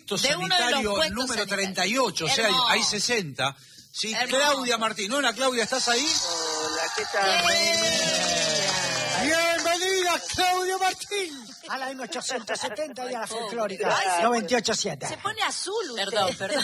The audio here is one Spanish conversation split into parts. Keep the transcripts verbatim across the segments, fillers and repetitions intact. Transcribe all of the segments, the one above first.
puesto de uno de sanitario los puestos número sanitarios. treinta y ocho, o sea, hay, hay sesenta. Sí, Hermoso. Claudia Martín. Hola, Claudia, ¿estás ahí? Hola, ¿qué tal? Bienvenida, Claudia Martín, a la M ochocientos setenta y a la folclórica noventa y ocho siete. Se pone azul usted. Perdón, perdón.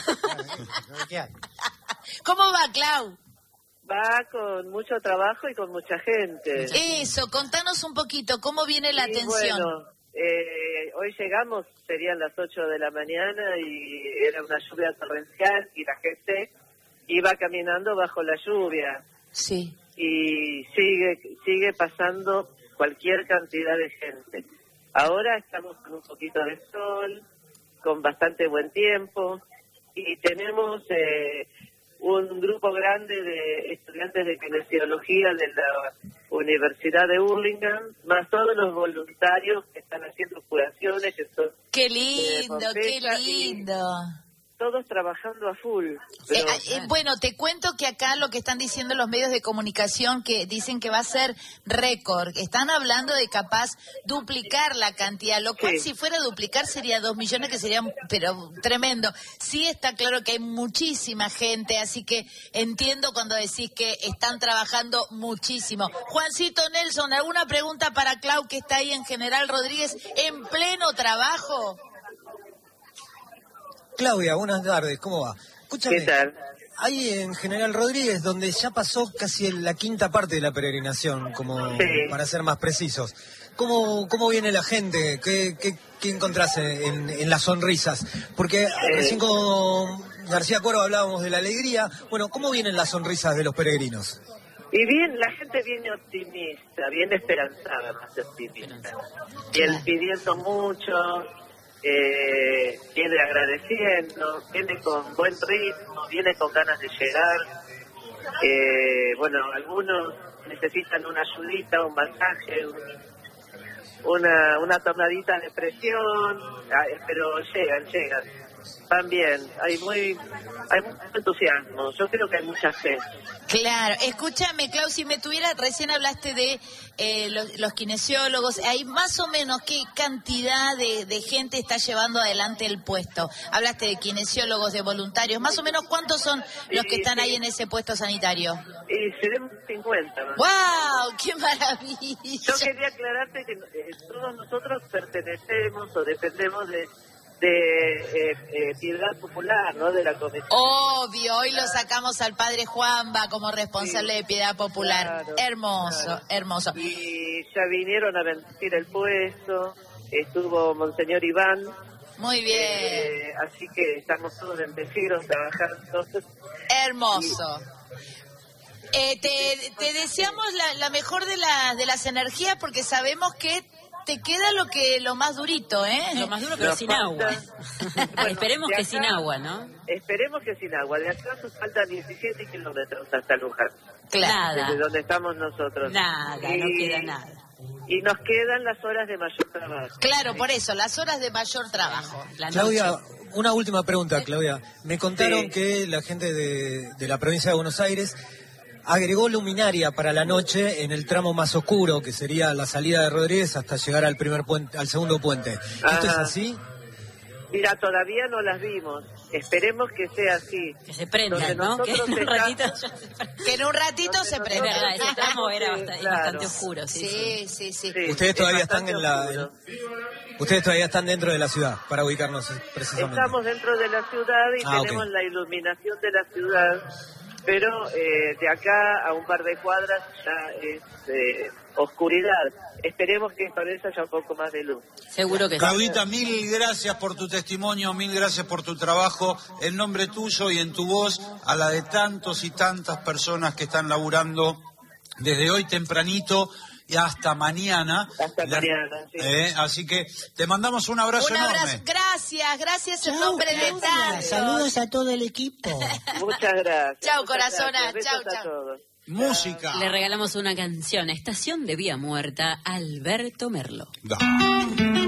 ¿Cómo va, Clau? Va con mucho trabajo y con mucha gente. Eso, contanos un poquito, ¿cómo viene la Y atención? bueno, eh, hoy llegamos, serían las ocho de la mañana y era una lluvia torrencial y la gente iba caminando bajo la lluvia. Sí. Y sigue sigue pasando cualquier cantidad de gente. Ahora estamos con un poquito de sol, con bastante buen tiempo y tenemos eh, un grupo grande de estudiantes de kinesiología de la Universidad de Burlingame, más todos los voluntarios que están haciendo curaciones. Que son, Qué eh, lindo, qué Pompeya, lindo. todos trabajando a full. Eh, Pero, eh, bueno, te cuento que acá lo que están diciendo los medios de comunicación, que dicen que va a ser récord. Están hablando de capaz duplicar la cantidad, lo cual Sí. si fuera a duplicar sería dos millones, que sería pero tremendo. Sí está claro que hay muchísima gente, así que entiendo cuando decís que están trabajando muchísimo. Juancito Nelson, ¿alguna pregunta para Clau, que está ahí en General Rodríguez en pleno trabajo? Claudia, buenas tardes, ¿cómo va? Escúchame, ¿qué tal? ahí en General Rodríguez, donde ya pasó casi la quinta parte de la peregrinación, como Sí. para ser más precisos, ¿cómo, cómo viene la gente? ¿Qué, qué, qué encontrás en, en las sonrisas? Porque recién con García Cuervo hablábamos de la alegría. Bueno, ¿cómo vienen las sonrisas de los peregrinos? Y bien, la gente viene optimista, viene esperanzada, más optimista. Viene pidiendo mucho, eh, viene agradeciendo, viene con buen ritmo, viene con ganas de llegar. Eh, bueno, algunos necesitan una ayudita, un masaje, un, una, una tornadita de presión, ah, pero llegan, llegan. Van bien, hay muy hay mucho entusiasmo, yo creo que hay mucha fe. Claro, escúchame, Clau, si me tuviera, recién hablaste de eh, los, los kinesiólogos, hay más o menos qué cantidad de, de gente está llevando adelante el puesto. Hablaste de kinesiólogos, de voluntarios, más o menos cuántos son los que están ahí en ese puesto sanitario. Y seremos cincuenta, ¿no? ¡Wow! ¡Qué maravilla! Yo quería aclararte que eh, todos nosotros pertenecemos o dependemos de, de eh, eh, Piedad Popular, ¿no? De la Comisión. Obvio, hoy lo sacamos al padre Juanba como responsable Sí, de Piedad Popular. claro, hermoso, claro. hermoso. Y ya vinieron a bendecir el puesto, estuvo Monseñor Iván. Muy bien, Eh, así que estamos todos bendecidos trabajando. hermoso. Eh, te, te deseamos la, la mejor de, la, de las energías, porque sabemos que te queda lo que lo más durito, ¿eh? Lo más duro, pero Nos sin falta- agua. Bueno, Esperemos de que acá- sin agua, ¿no? Esperemos que sin agua. De acá nos faltan diecisiete kilómetros hasta Luján, Claro. desde Nada, donde estamos nosotros. nada, no Y- queda nada. Y nos quedan las horas de mayor trabajo. Claro, por eso, las horas de mayor trabajo. La Claudia, noche. una última pregunta, Claudia. Me contaron Sí. que la gente de, de la provincia de Buenos Aires agregó luminaria para la noche en el tramo más oscuro, que sería la salida de Rodríguez hasta llegar al primer puente, al segundo puente. ¿Esto Ajá. es así? Mira, todavía no las vimos. Esperemos que sea así. Que se prendan, Donde ¿no? Que en nosotros un ratito estamos- ya se prenden. Que en un ratito Donde se Es prende. verdad, ese tramo era bastante, es Claro. bastante oscuro, sí, sí. Sí, sí, sí. Sí, Ustedes es todavía están bastante en la... oscuro. Ustedes todavía están dentro de la ciudad, para ubicarnos precisamente. Estamos dentro de la ciudad y Ah, tenemos ok. la iluminación de la ciudad, pero eh, de acá a un par de cuadras ya es eh, oscuridad. Esperemos que con eso haya un poco más de luz. Seguro que sí. Claudita, mil gracias por tu testimonio, mil gracias por tu trabajo, en nombre tuyo y en tu voz, a la de tantos y tantas personas que están laburando desde hoy tempranito y hasta mañana. Hasta La- mañana, sí. eh, así que te mandamos un abrazo Un enorme. abrazo. Gracias, gracias en nombre de tantos. Saludos a todo el equipo. Muchas gracias. Chau, muchas corazona, gracias. chau, Besos a chau. todos. Música. Le regalamos una canción, Estación de Vía Muerta, Alberto Merlo. Da.